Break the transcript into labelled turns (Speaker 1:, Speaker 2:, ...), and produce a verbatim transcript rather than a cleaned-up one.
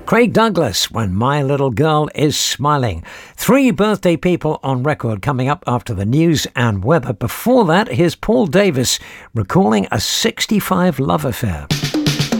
Speaker 1: Craig Douglas, When My Little Girl Is Smiling. Three birthday people on record coming up after the news and weather. Before that, here's Paul Davis recalling a sixty-five love affair.